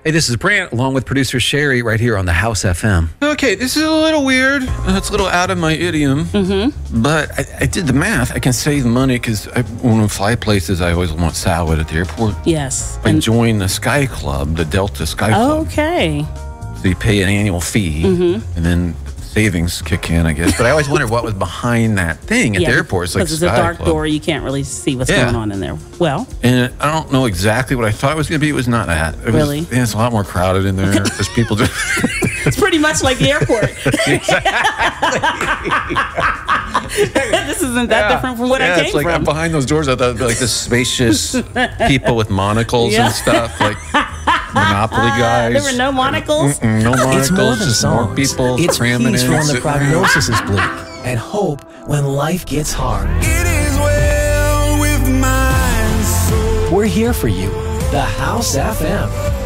Hey, this is Brant, along with producer Sherry, right here on the House FM. Okay, this is a little weird. It's a little out of my idiom. But I did the math. I can save money because when I fly places, I always want salad at the airport. Yes. I join the Sky Club, the Delta Sky Club. Okay. So you pay an annual fee, and then savings kick in, I guess. But I always wondered what was behind that thing at the airport. It's like because it's a dark door, you can't really see what's going on in there. Well, and I don't know exactly what I thought it was going to be. It was not that. It really? It's a lot more crowded in there. There's people just... It's pretty much like the airport. This isn't that different from what I came it's like from. Behind those doors, I thought like the spacious people with monocles and stuff, like Monopoly guys. There were no monocles? No monocles. It's more than just songs. more people It's cramming peace in. when the prognosis is bleak, and hope when life gets hard. It is well with my soul. We're here for you. The House FM.